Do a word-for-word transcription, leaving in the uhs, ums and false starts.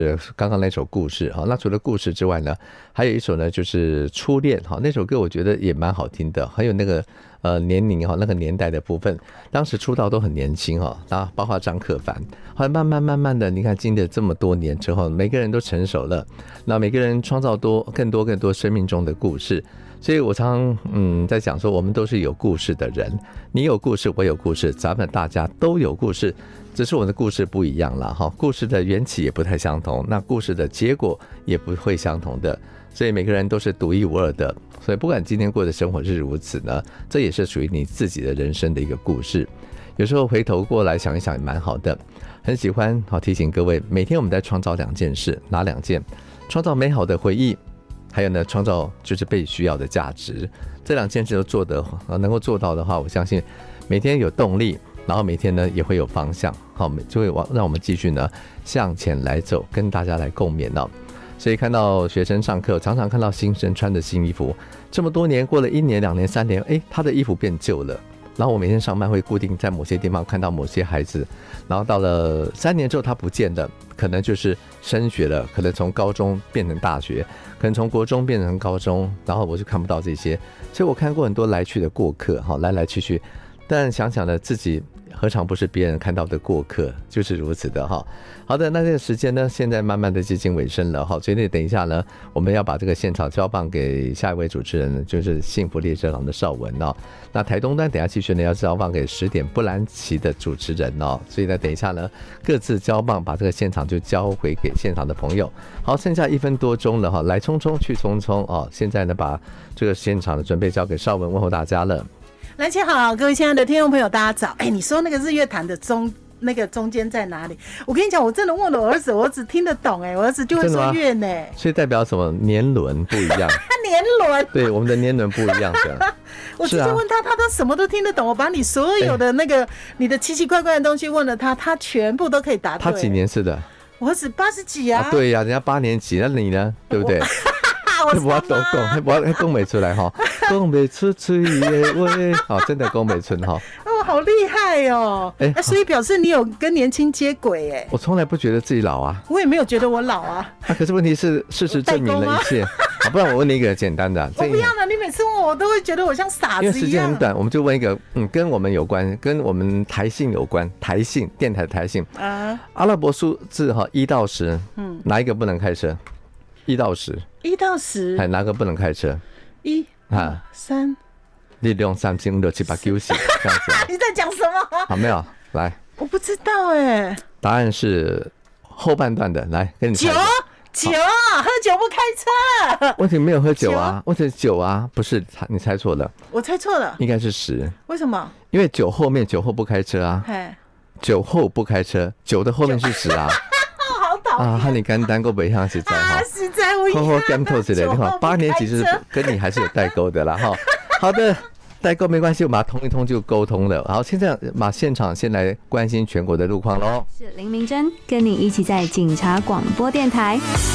呃，刚刚那首故事哈，那除了故事之外呢，还有一首呢，就是初恋哈，那首歌我觉得也蛮好听的，很有那个呃年龄哈，那个年代的部分，当时出道都很年轻哈，那包括张克帆，后来慢慢慢慢的，你看经历了这么多年之后，每个人都成熟了，那每个人创造多更多更多生命中的故事。所以我常嗯在讲说，我们都是有故事的人，你有故事，我有故事，咱们大家都有故事，只是我们的故事不一样了哈，故事的缘起也不太相同，那故事的结果也不会相同的，所以每个人都是独一无二的。所以不管今天过的生活是如此呢，这也是属于你自己的人生的一个故事。有时候回头过来想一想也蛮好的，很喜欢好提醒各位，每天我们在创造两件事，哪两件？创造美好的回忆，还有呢，创造就是被需要的价值。这两件事都做得能够做到的话，我相信每天有动力，然后每天呢也会有方向，好，就会往让我们继续呢向前来走，跟大家来共勉哦。所以看到学生上课，常常看到新生穿着新衣服，这么多年过了一年、两年、三年，哎，他的衣服变旧了。然后我每天上班会固定在某些地方看到某些孩子，然后到了三年之后他不见了，可能就是升学了，可能从高中变成大学，可能从国中变成高中，然后我就看不到这些。所以我看过很多来去的过客，来来去去，但想想呢，自己何尝不是别人看到的过客，就是如此的哈。好的，那这个时间呢，现在慢慢的接近尾声了哈，所以等一下呢，我们要把这个现场交棒给下一位主持人，就是幸福列车长的邵文哦。那台东端等一下继续呢要交棒给十点布兰奇的主持人哦，所以呢，等一下呢，各自交棒，把这个现场就交回给现场的朋友。好，剩下一分多钟了哈，来匆匆去匆匆哦。现在呢，把这个现场的准备交给邵文，问候大家了。 蓝姐好，各位亲爱的听众朋友，大家早。哎，你说那个日月潭的中那个中间在哪里？我跟你讲，我真的问了我儿子，我儿子听得懂，哎，我儿子就会说月呢。 所以代表什么？年轮不一样。 年轮， 对，我们的年轮不一样的。 我直接问他，他都什么都听得懂。我把你所有的那个、欸、你的奇奇怪怪的东西问了他，他全部都可以答对。 他几年次的？ 我儿子八十几啊。 啊对呀、啊，人家八年级，那你呢？对不对？我我懂讲，我讲不出来哈，讲不出嘴的话，好，真的讲不出哈。 哦，好厉害哦！哎、欸，所以表示你有跟年轻接轨哎。 我从来不觉得自己老啊， 我也没有觉得我老啊。 啊，可是问题是事实证明了一切。好，不然我问你一个简单的、啊， 我不要了，你每次问我，我都会觉得我像傻子一样。 因为时间很短，我们就问一个，嗯，跟我们有关，跟我们台信有关，台信电台的台信啊，阿拉伯数字哈一到十，嗯，哪一个不能开车？一到十， 一到十， 还哪个不能开车？ 一啊三， 一二三四五六七八九十，这样子、啊。 你在讲什么？ 好，没有，来， 我不知道哎、欸。 答案是后半段的，来跟你猜。 酒酒，喝酒不开车。 问题没有喝酒啊，问题是酒啊，不是你猜错了。 我猜错了， 应该是十。 为什么？ 因为酒后面酒后不开车啊。酒后不开车，酒的后面是十啊。啊，和你简单够不一样，实在哈， 实在我好好检讨之类的哈。八年级是跟你还是有代沟的啦哈。好的，代沟没关系，我把它通一通就沟通了。好，现在把现场先来关心全国的路况喽。 是林明珍，跟你一起在警察广播电台。